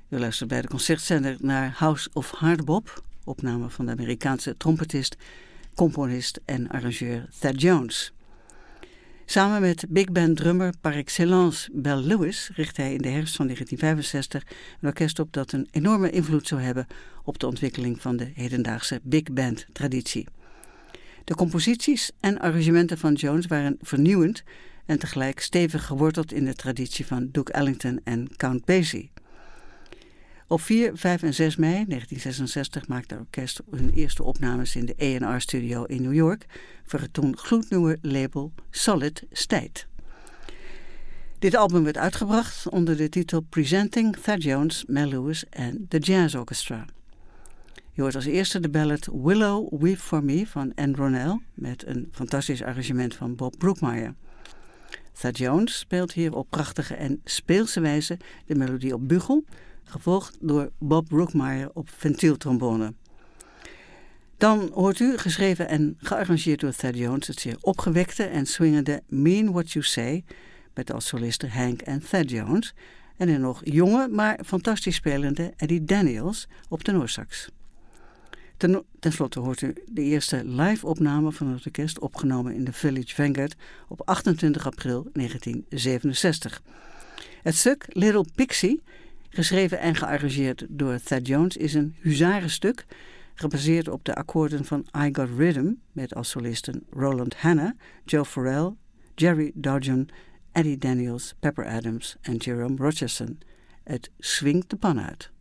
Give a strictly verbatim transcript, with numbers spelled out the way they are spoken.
U luistert bij de concertzender naar House of Hardbop, opname van de Amerikaanse trompetist, componist en arrangeur Thad Jones. Samen met big band drummer par excellence Bel Lewis richt hij in de herfst van negentien vijfenzestig een orkest op dat een enorme invloed zou hebben op de ontwikkeling van de hedendaagse big band traditie. De composities en arrangementen van Jones waren vernieuwend en tegelijk stevig geworteld in de traditie van Duke Ellington en Count Basie. Op vier, vijf en zes mei negentien zesenzestig maakte het orkest hun eerste opnames in de A en R-studio in New York voor het toen gloednieuwe label Solid State. Dit album werd uitgebracht onder de titel Presenting Thad Jones, Mel Lewis en The Jazz Orchestra. Je hoort als eerste de ballad Willow Weep For Me van Ann Ronell met een fantastisch arrangement van Bob Brookmeyer. Thad Jones speelt hier op prachtige en speelse wijze de melodie op bugel, gevolgd door Bob Brookmeyer op ventieltrombone. Dan hoort u, geschreven en gearrangeerd door Thad Jones, het zeer opgewekte en swingende Mean What You Say, met als solisten Hank en Thad Jones, en een nog jonge, maar fantastisch spelende Eddie Daniels op tenorsax. Ten, ten slotte hoort u de eerste live-opname van het orkest, opgenomen in de Village Vanguard op achtentwintig april negentien zevenenzestig. Het stuk Little Pixie, geschreven en gearrangeerd door Thad Jones, is een huzarenstuk gebaseerd op de akkoorden van I Got Rhythm met als solisten Roland Hanna, Joe Farrell, Jerry Dodgen, Eddie Daniels, Pepper Adams en Jerome Rocherson. Het swingt de pan uit.